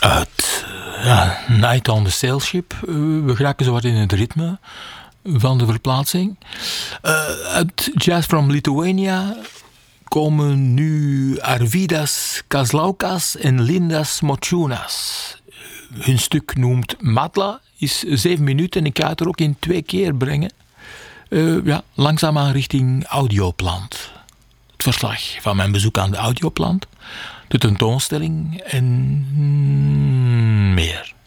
Uit Night on the Sail Ship. We geraken zo wat in het ritme van de verplaatsing. Uit Jazz from Lithuania komen nu Arvydas Kazlaukas en Lindas Močiūnas. Hun stuk noemt Matla, is 7 minuten en ik ga het er ook in 2 keer brengen. Langzaamaan richting Audioplant. Het verslag van mijn bezoek aan de Audioplant, de tentoonstelling en meer.